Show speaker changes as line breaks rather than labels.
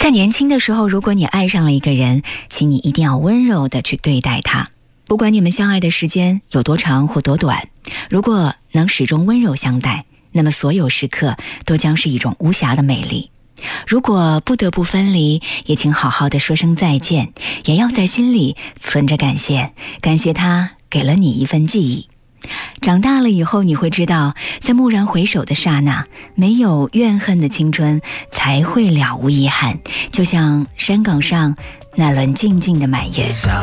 在年轻的时候，如果你爱上了一个人，请你一定要温柔地去对待他。不管你们相爱的时间有多长或多短，如果能始终温柔相待，那么所有时刻都将是一种无瑕的美丽。如果不得不分离，也请好好的说声再见，也要在心里存着感谢，感谢他给了你一份记忆。长大了以后，你会知道，在蓦然回首的刹那，没有怨恨的青春才会了无遗憾，就像山岗上那轮静静的满月。